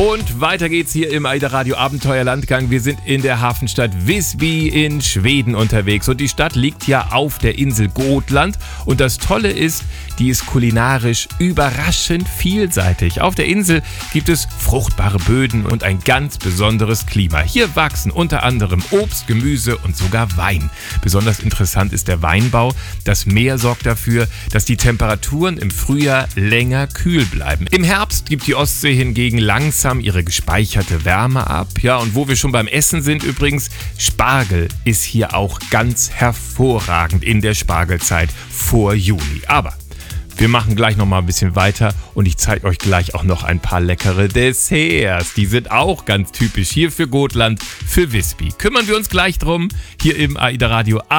Und weiter geht's hier im AIDA Radio Abenteuerlandgang. Wir sind in der Hafenstadt Visby in Schweden unterwegs. Und die Stadt liegt ja auf der Insel Gotland. Und das Tolle ist, die ist kulinarisch überraschend vielseitig. Auf der Insel gibt es fruchtbare Böden und ein ganz besonderes Klima. Hier wachsen unter anderem Obst, Gemüse und sogar Wein. Besonders interessant ist der Weinbau. Das Meer sorgt dafür, dass die Temperaturen im Frühjahr länger kühl bleiben. Im Herbst gibt die Ostsee hingegen langsam ihre gespeicherte Wärme ab. Ja, und wo wir schon beim Essen sind übrigens, Spargel ist hier auch ganz hervorragend in der Spargelzeit vor Juni. Aber wir machen gleich noch mal ein bisschen weiter und ich zeige euch gleich auch noch ein paar leckere Desserts. Die sind auch ganz typisch hier für Gotland, für Visby. Kümmern wir uns gleich drum, hier im AIDA Radio